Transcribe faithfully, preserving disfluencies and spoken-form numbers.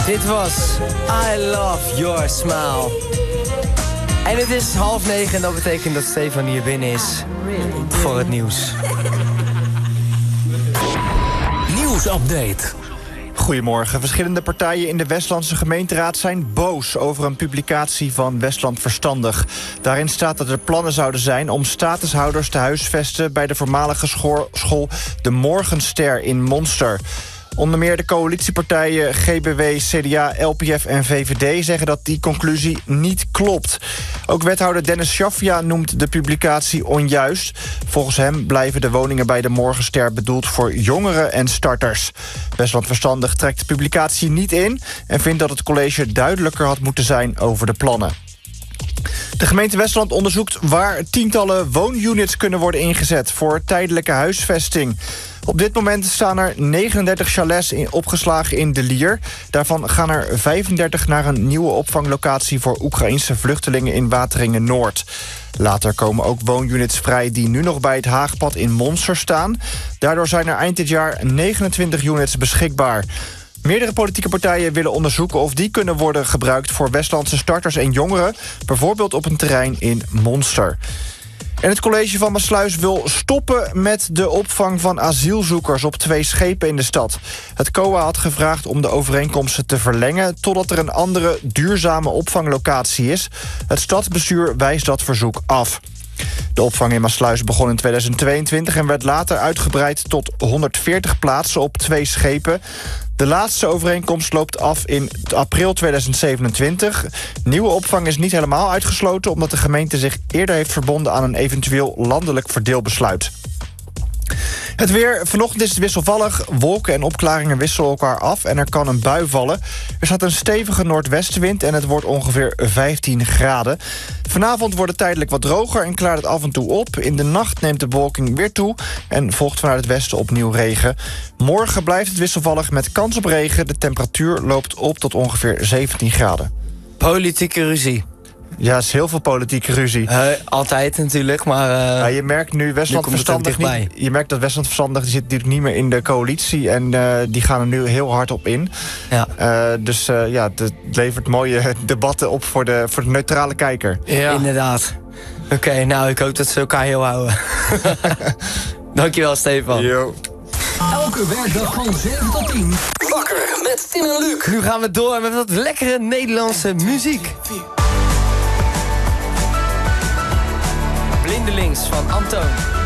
Dit was I Love Your Smile. En het is half negen en dat betekent dat Stefan hier binnen is voor het nieuws. Nieuwsupdate. Goedemorgen. Verschillende partijen in de Westlandse gemeenteraad zijn boos over een publicatie van Westland Verstandig. Daarin staat dat er plannen zouden zijn om statushouders te huisvesten bij de voormalige school De Morgenster in Monster. Onder meer de coalitiepartijen G B W, C D A, L P F en V V D zeggen dat die conclusie niet klopt. Ook wethouder Dennis Schaffia noemt de publicatie onjuist. Volgens hem blijven de woningen bij de Morgenster bedoeld voor jongeren en starters. Westland Verstandig trekt de publicatie niet in en vindt dat het college duidelijker had moeten zijn over de plannen. De gemeente Westland onderzoekt waar tientallen woonunits kunnen worden ingezet voor tijdelijke huisvesting. Op dit moment staan er negenendertig chalets in, opgeslagen in De Lier. Daarvan gaan er vijfendertig naar een nieuwe opvanglocatie voor Oekraïense vluchtelingen in Wateringen-Noord. Later komen ook woonunits vrij die nu nog bij het Haagpad in Monster staan. Daardoor zijn er eind dit jaar negenentwintig units beschikbaar. Meerdere politieke partijen willen onderzoeken of die kunnen worden gebruikt voor Westlandse starters en jongeren, bijvoorbeeld op een terrein in Monster. En het college van Maassluis wil stoppen met de opvang van asielzoekers op twee schepen in de stad. Het C O A had gevraagd om de overeenkomsten te verlengen totdat er een andere duurzame opvanglocatie is. Het stadsbestuur wijst dat verzoek af. De opvang in Maassluis begon in tweeduizend tweeëntwintig en werd later uitgebreid tot honderdveertig plaatsen op twee schepen. De laatste overeenkomst loopt af in april tweeduizend zevenentwintig. Nieuwe opvang is niet helemaal uitgesloten, omdat de gemeente zich eerder heeft verbonden aan een eventueel landelijk verdeelbesluit. Het weer. Vanochtend is het wisselvallig. Wolken en opklaringen wisselen elkaar af en er kan een bui vallen. Er staat een stevige noordwestenwind en het wordt ongeveer vijftien graden. Vanavond wordt het tijdelijk wat droger en klaart het af en toe op. In de nacht neemt de bewolking weer toe en volgt vanuit het westen opnieuw regen. Morgen blijft het wisselvallig met kans op regen. De temperatuur loopt op tot ongeveer zeventien graden. Politieke ruzie. Ja, er is heel veel politieke ruzie. Uh, altijd natuurlijk, maar... Uh, ja, je merkt nu Westland nu Verstandig niet, je merkt dat Westland Verstandig die zit natuurlijk niet meer in de coalitie en uh, die gaan er nu heel hard op in. Ja. Uh, dus uh, ja, het levert mooie debatten op voor de, voor de neutrale kijker. Ja. Inderdaad. Oké, okay, nou, ik hoop dat ze elkaar heel houden. Dankjewel, Stefan. Yo. Elke werkdag van zeven tot tien. Wakker met Tim en Luc. Nu gaan we door met wat lekkere Nederlandse muziek. Blindelings van Antoon.